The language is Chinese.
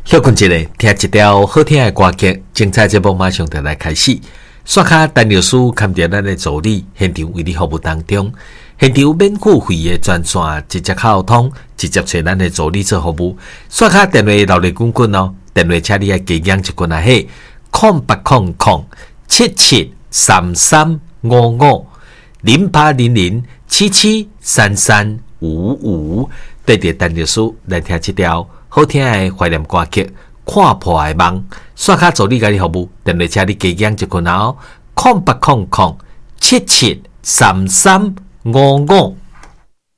休困一下，听一条好听的歌曲，精彩节目马上就来开始。刷卡陈律师看着咱的助理现场为你服务当中，现场免付费的专线直接沟通，直接找咱的助理做服务。刷卡电话留力滚滚哦，电话请你要加减一滚啊嘿，0800773355，0800773355，对着陈律师来听这条好听的怀念歌曲，看破的梦。刷卡助理甲你服务，电话请你加减一滚啊哦，0800773355。